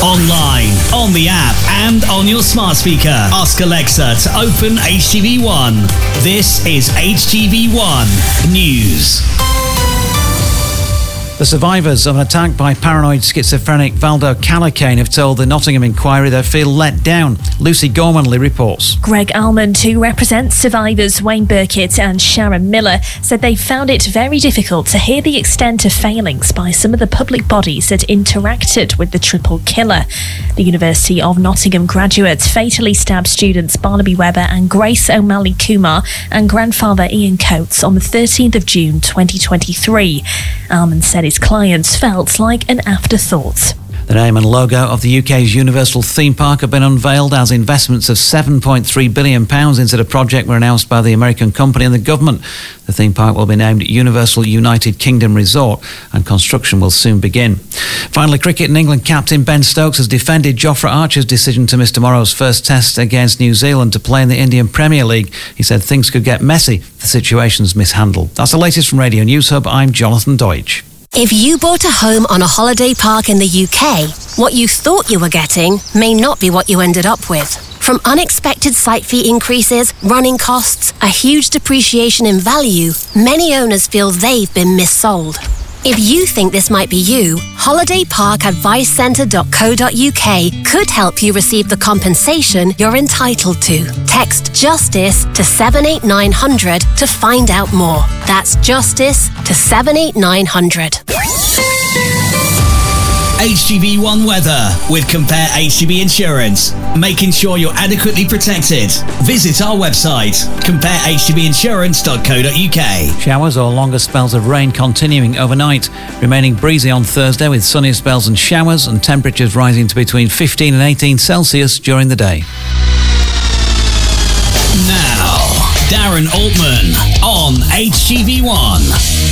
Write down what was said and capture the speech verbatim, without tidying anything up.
Online, on the app, and on your smart speaker. Ask Alexa to open H T V one. This is H T V one News. The survivors of an attack by paranoid schizophrenic Valdo Calocane have told the Nottingham Inquiry they feel let down. Lucy Gormanley reports. Greg Almond, who represents survivors Wayne Burkitt and Sharon Miller, said they found it very difficult to hear the extent of failings by some of the public bodies that interacted with the triple killer. The University of Nottingham graduates fatally stabbed students Barnaby Webber and Grace O'Malley Kumar and grandfather Ian Coates on the thirteenth of June twenty twenty-three. Almond said his clients felt like an afterthought. The name and logo of the U K's Universal theme park have been unveiled as investments of seven point three billion pounds into the project were announced by the American company and the government. The theme park will be named Universal United Kingdom Resort and construction will soon begin. Finally, cricket and England captain Ben Stokes has defended Jofra Archer's decision to miss tomorrow's first test against New Zealand to play in the Indian Premier League. He said things could get messy if the situation's mishandled. That's the latest from Radio News Hub. I'm Jonathan Deutsch. If you bought a home on a holiday park in the U K, what you thought you were getting may not be what you ended up with. From unexpected site fee increases, running costs, a huge depreciation in value, many owners feel they've been missold. If you think this might be you, holiday park advice centre dot co dot U K could help you receive the compensation you're entitled to. Text JUSTICE to seven eight nine hundred to find out more. That's JUSTICE to seven eight nine hundred. H T V one weather with Compare H T V Insurance, making sure you're adequately protected. Visit our website, compare h t v insurance dot co dot U K. Showers or longer spells of rain continuing overnight, remaining breezy on Thursday with sunny spells and showers and temperatures rising to between fifteen and eighteen Celsius during the day. Now, Darren Altman on H T V one.